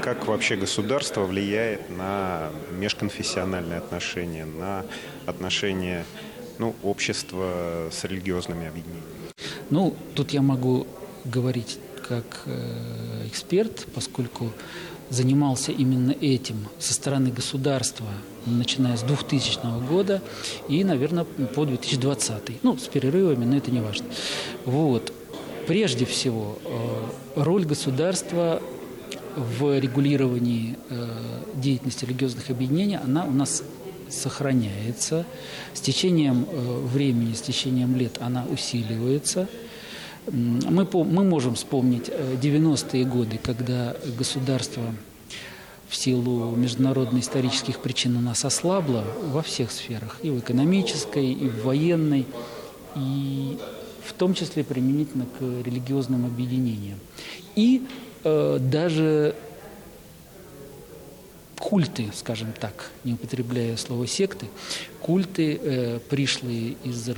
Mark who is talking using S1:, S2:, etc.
S1: как вообще государство влияет на межконфессиональные отношения, на отношения общества с религиозными объединениями?
S2: Ну, тут я могу говорить как эксперт, поскольку занимался именно этим со стороны государства, начиная с 2000 года и, наверное, по 2020. Ну, с перерывами, но это не важно. Вот. Прежде всего, роль государства в регулировании деятельности религиозных объединений, она у нас сохраняется. С течением времени, с течением лет она усиливается. Мы можем вспомнить 90-е годы, когда государство в силу международно-исторических причин у нас ослабло во всех сферах, и в экономической, и в военной, и в том числе применительно к религиозным объединениям. И даже культы, скажем так, не употребляя слово секты, культы, пришлые из-за